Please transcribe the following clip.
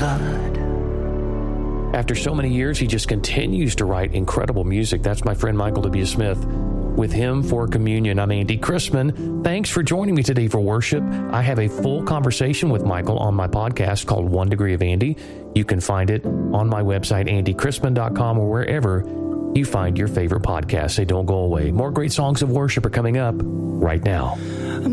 God. After so many years, he just continues to write incredible music. That's my friend Michael W. Smith. With him for communion, I'm Andy Chrisman. Thanks for joining me today for worship. I have a full conversation with Michael on my podcast called 1 Degree of Andy. You can find it on my website, andychrisman.com, or wherever you find your favorite podcasts. They don't go away. More great songs of worship are coming up right now.